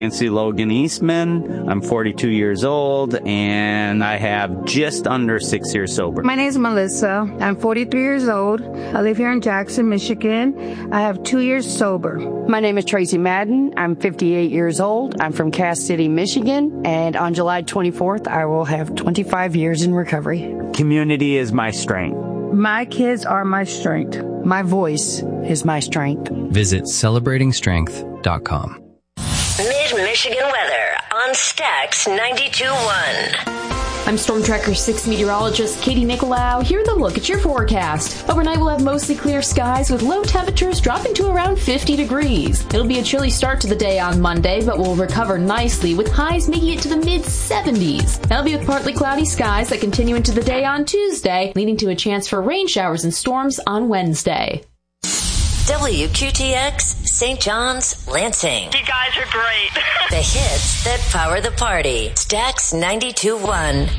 Nancy Logan Eastman. I'm 42 years old, and I have just under 6 years sober. My name is Melissa. I'm 43 years old. I live here in Jackson, Michigan. I have 2 years sober. My name is Tracy Madden. I'm 58 years old. I'm from Cass City, Michigan, and on July 24th, I will have 25 years in recovery. Community is my strength. My kids are my strength. My voice is my strength. Visit celebratingstrength.com. Mid-Michigan weather on Stax 92.1. I'm Storm Tracker 6 meteorologist Katie Nicolau. Here's a look at your forecast. Overnight, we'll have mostly clear skies with low temperatures dropping to around 50 degrees. It'll be a chilly start to the day on Monday, but we'll recover nicely with highs making it to the mid-70s. That'll be with partly cloudy skies that continue into the day on Tuesday, leading to a chance for rain showers and storms on Wednesday. WQTX, St. John's, Lansing. You guys are great. The hits that power the party. Stax 92.1.